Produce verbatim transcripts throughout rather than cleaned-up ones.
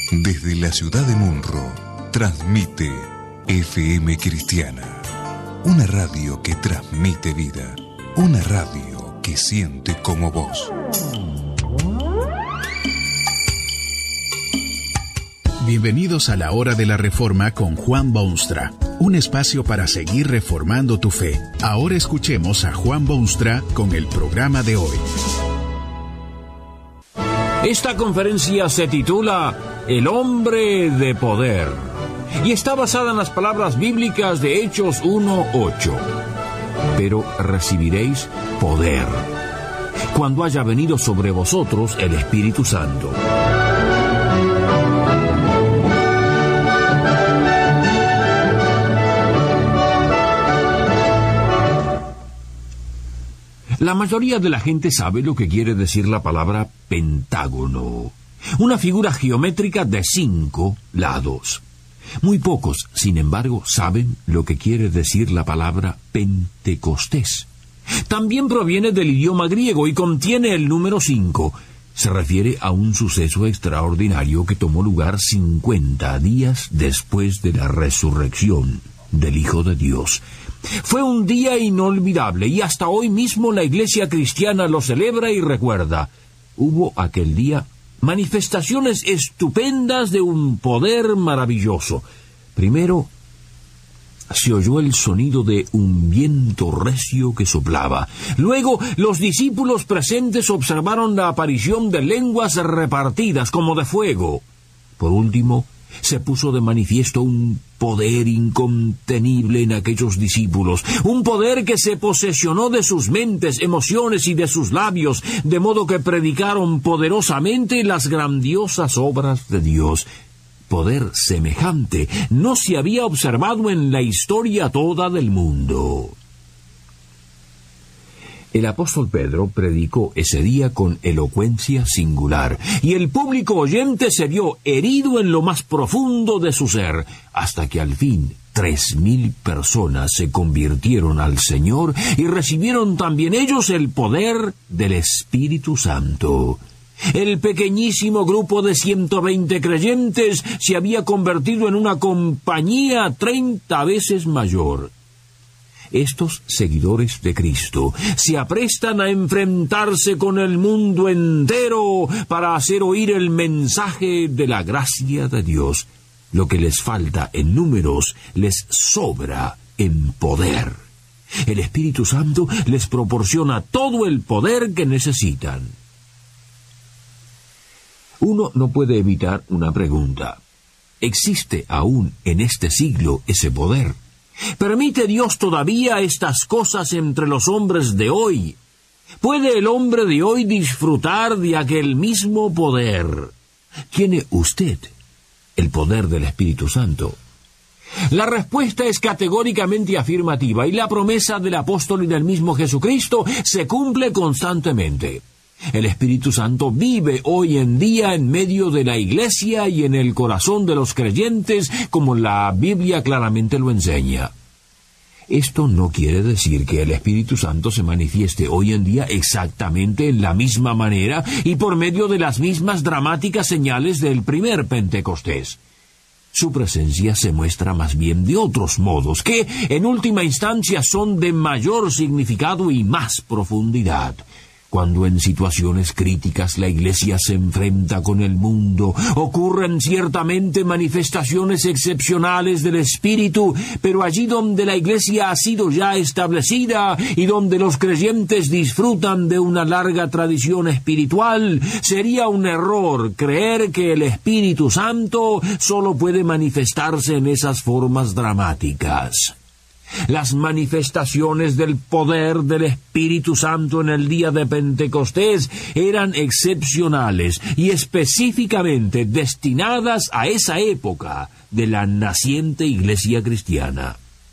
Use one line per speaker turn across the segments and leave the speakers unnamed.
Desde la ciudad de Munro, transmite F M Cristiana. Una radio que transmite vida. Una radio que siente como vos.
Bienvenidos a la Hora de la Reforma con Juan Boonstra. Un espacio para seguir reformando tu fe. Ahora escuchemos a Juan Boonstra con el programa de hoy.
Esta conferencia se titula El hombre de poder y está basada en las palabras bíblicas de Hechos uno ocho. Pero recibiréis poder cuando haya venido sobre vosotros el Espíritu Santo. La mayoría de la gente sabe lo que quiere decir la palabra pentágono, una figura geométrica de cinco lados. Muy pocos, sin embargo, saben lo que quiere decir la palabra Pentecostés. También proviene del idioma griego y contiene el número cinco. Se refiere a un suceso extraordinario que tomó lugar cincuenta días después de la resurrección del Hijo de Dios. Fue un día inolvidable y hasta hoy mismo la Iglesia cristiana lo celebra y recuerda. Hubo aquel día manifestaciones estupendas de un poder maravilloso. Primero, se oyó el sonido de un viento recio que soplaba. Luego, los discípulos presentes observaron la aparición de lenguas repartidas como de fuego. Por último, se puso de manifiesto un poder incontenible en aquellos discípulos, un poder que se posesionó de sus mentes, emociones y de sus labios, de modo que predicaron poderosamente las grandiosas obras de Dios. Poder semejante no se había observado en la historia toda del mundo. El apóstol Pedro predicó ese día con elocuencia singular, y el público oyente se vio herido en lo más profundo de su ser, hasta que al fin tres mil personas se convirtieron al Señor y recibieron también ellos el poder del Espíritu Santo. El pequeñísimo grupo de ciento veinte creyentes se había convertido en una compañía treinta veces mayor. Estos seguidores de Cristo se aprestan a enfrentarse con el mundo entero para hacer oír el mensaje de la gracia de Dios. Lo que les falta en números les sobra en poder. El Espíritu Santo les proporciona todo el poder que necesitan. Uno no puede evitar una pregunta. ¿Existe aún en este siglo ese poder? ¿Permite Dios todavía estas cosas entre los hombres de hoy? ¿Puede el hombre de hoy disfrutar de aquel mismo poder? ¿Tiene usted el poder del Espíritu Santo? La respuesta es categóricamente afirmativa y la promesa del apóstol y del mismo Jesucristo se cumple constantemente. El Espíritu Santo vive hoy en día en medio de la Iglesia y en el corazón de los creyentes, como la Biblia claramente lo enseña. Esto no quiere decir que el Espíritu Santo se manifieste hoy en día exactamente en la misma manera y por medio de las mismas dramáticas señales del primer Pentecostés. Su presencia se muestra más bien de otros modos, que en última instancia son de mayor significado y más profundidad. Cuando en situaciones críticas la Iglesia se enfrenta con el mundo, ocurren ciertamente manifestaciones excepcionales del Espíritu, pero allí donde la Iglesia ha sido ya establecida y donde los creyentes disfrutan de una larga tradición espiritual, sería un error creer que el Espíritu Santo solo puede manifestarse en esas formas dramáticas. Las manifestaciones del poder del Espíritu Santo en el día de Pentecostés eran excepcionales y específicamente destinadas a esa época de la naciente Iglesia cristiana.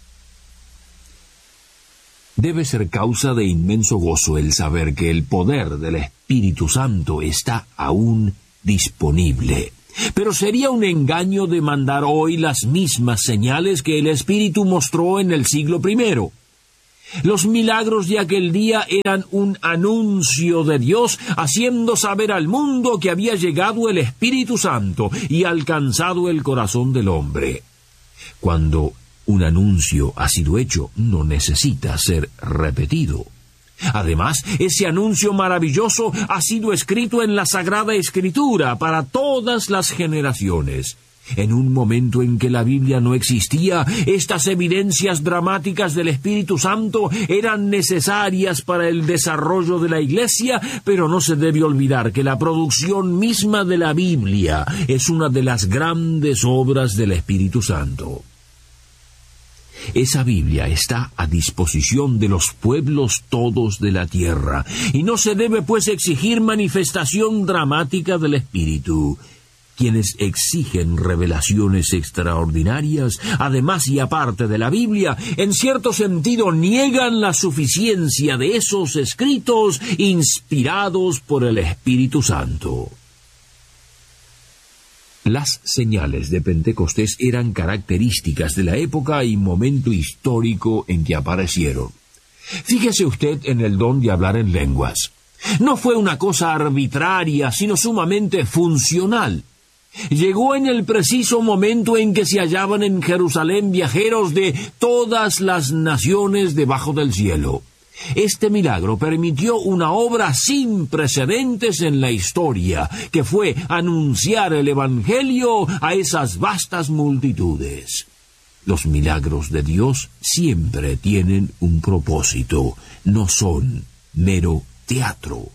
Debe ser causa de inmenso gozo el saber que el poder del Espíritu Santo está aún disponible. Pero sería un engaño demandar hoy las mismas señales que el Espíritu mostró en el siglo primero. Los milagros de aquel día eran un anuncio de Dios, haciendo saber al mundo que había llegado el Espíritu Santo y alcanzado el corazón del hombre. Cuando un anuncio ha sido hecho, no necesita ser repetido. Además, ese anuncio maravilloso ha sido escrito en la Sagrada Escritura para todas las generaciones. En un momento en que la Biblia no existía, estas evidencias dramáticas del Espíritu Santo eran necesarias para el desarrollo de la Iglesia, pero no se debe olvidar que la producción misma de la Biblia es una de las grandes obras del Espíritu Santo. Esa Biblia está a disposición de los pueblos todos de la tierra, y no se debe pues exigir manifestación dramática del Espíritu. Quienes exigen revelaciones extraordinarias, además y aparte de la Biblia, en cierto sentido niegan la suficiencia de esos escritos inspirados por el Espíritu Santo. Las señales de Pentecostés eran características de la época y momento histórico en que aparecieron. Fíjese usted en el don de hablar en lenguas. No fue una cosa arbitraria, sino sumamente funcional. Llegó en el preciso momento en que se hallaban en Jerusalén viajeros de todas las naciones debajo del cielo. Este milagro permitió una obra sin precedentes en la historia, que fue anunciar el Evangelio a esas vastas multitudes. Los milagros de Dios siempre tienen un propósito, no son mero teatro.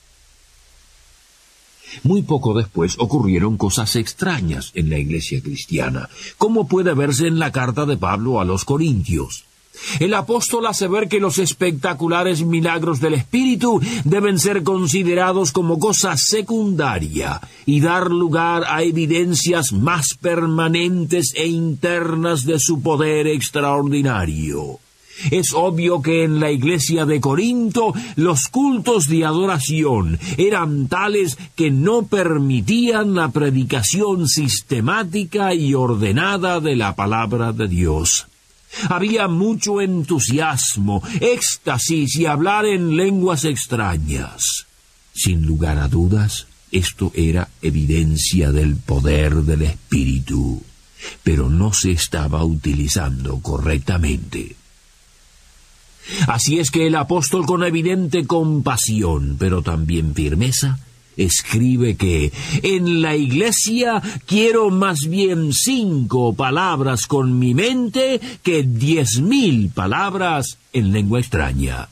Muy poco después ocurrieron cosas extrañas en la iglesia cristiana, como puede verse en la carta de Pablo a los Corintios. El apóstol hace ver que los espectaculares milagros del Espíritu deben ser considerados como cosa secundaria y dar lugar a evidencias más permanentes e internas de su poder extraordinario. Es obvio que en la iglesia de Corinto los cultos de adoración eran tales que no permitían la predicación sistemática y ordenada de la palabra de Dios. Había mucho entusiasmo, éxtasis y hablar en lenguas extrañas. Sin lugar a dudas, esto era evidencia del poder del Espíritu, pero no se estaba utilizando correctamente. Así es que el apóstol, con evidente compasión, pero también firmeza, escribe que en la iglesia quiero más bien cinco palabras con mi mente que diez mil palabras en lengua extraña.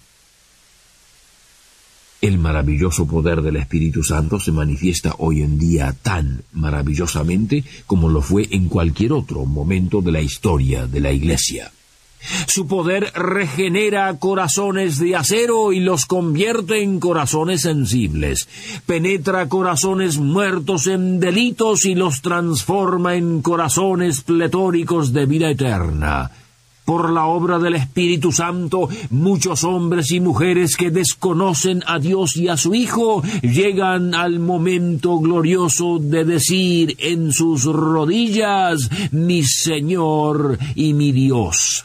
El maravilloso poder del Espíritu Santo se manifiesta hoy en día tan maravillosamente como lo fue en cualquier otro momento de la historia de la iglesia. Su poder regenera corazones de acero y los convierte en corazones sensibles. Penetra corazones muertos en delitos y los transforma en corazones pletóricos de vida eterna. Por la obra del Espíritu Santo, muchos hombres y mujeres que desconocen a Dios y a su Hijo llegan al momento glorioso de decir en sus rodillas: mi Señor y mi Dios.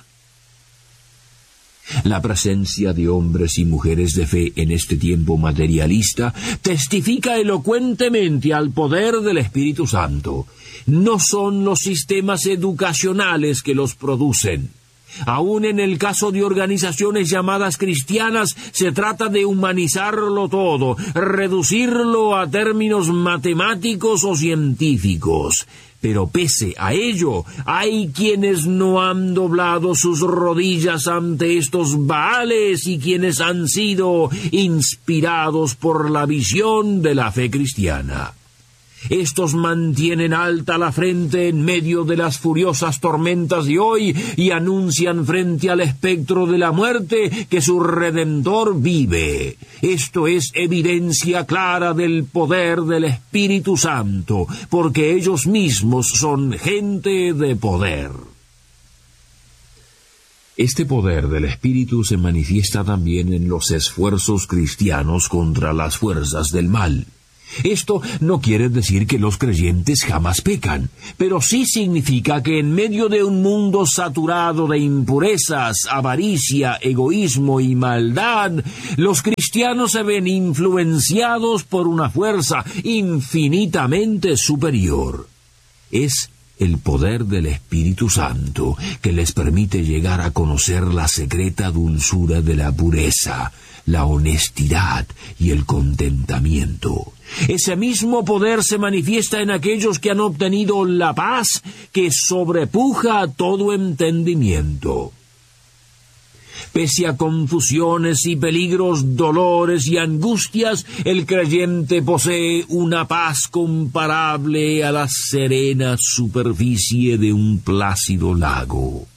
La presencia de hombres y mujeres de fe en este tiempo materialista testifica elocuentemente al poder del Espíritu Santo. No son los sistemas educacionales que los producen. Aún en el caso de organizaciones llamadas cristianas, se trata de humanizarlo todo, reducirlo a términos matemáticos o científicos. Pero pese a ello, hay quienes no han doblado sus rodillas ante estos Baales y quienes han sido inspirados por la visión de la fe cristiana. Estos mantienen alta la frente en medio de las furiosas tormentas de hoy y anuncian frente al espectro de la muerte que su Redentor vive. Esto es evidencia clara del poder del Espíritu Santo, porque ellos mismos son gente de poder. Este poder del Espíritu se manifiesta también en los esfuerzos cristianos contra las fuerzas del mal. Esto no quiere decir que los creyentes jamás pecan, pero sí significa que en medio de un mundo saturado de impurezas, avaricia, egoísmo y maldad, los cristianos se ven influenciados por una fuerza infinitamente superior. Es el poder del Espíritu Santo que les permite llegar a conocer la secreta dulzura de la pureza, la honestidad y el contentamiento. Ese mismo poder se manifiesta en aquellos que han obtenido la paz que sobrepuja a todo entendimiento. Pese a confusiones y peligros, dolores y angustias, el creyente posee una paz comparable a la serena superficie de un plácido lago.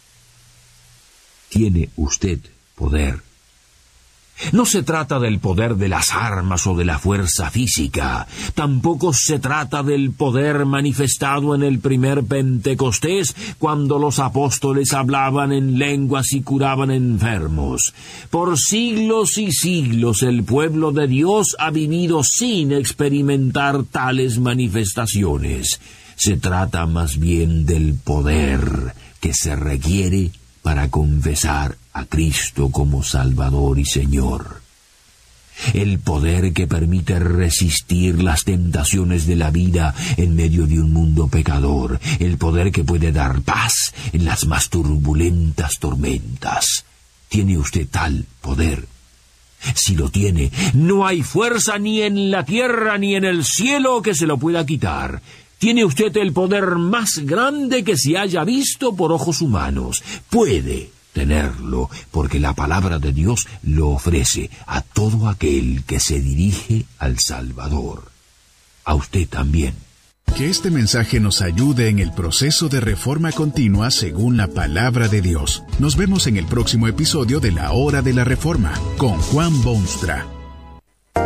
¿Tiene usted poder? No se trata del poder de las armas o de la fuerza física. Tampoco se trata del poder manifestado en el primer Pentecostés, cuando los apóstoles hablaban en lenguas y curaban enfermos. Por siglos y siglos el pueblo de Dios ha vivido sin experimentar tales manifestaciones. Se trata más bien del poder que se requiere para confesar a Cristo como Salvador y Señor. El poder que permite resistir las tentaciones de la vida en medio de un mundo pecador. El poder que puede dar paz en las más turbulentas tormentas. ¿Tiene usted tal poder? Si lo tiene, no hay fuerza ni en la tierra ni en el cielo que se lo pueda quitar. Tiene usted el poder más grande que se haya visto por ojos humanos. Puede tenerlo, porque la palabra de Dios lo ofrece a todo aquel que se dirige al Salvador. A usted también.
Que este mensaje nos ayude en el proceso de reforma continua según la palabra de Dios. Nos vemos en el próximo episodio de La Hora de la Reforma con Juan Boonstra.